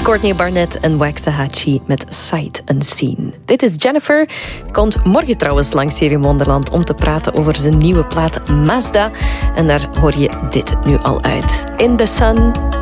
Courtney Barnett en Waxahachie met Sight Unseen. Dit is Jennifer. Komt morgen trouwens langs hier in Wonderland om te praten over zijn nieuwe plaat Mazda. En daar hoor je dit nu al uit. In the Sun.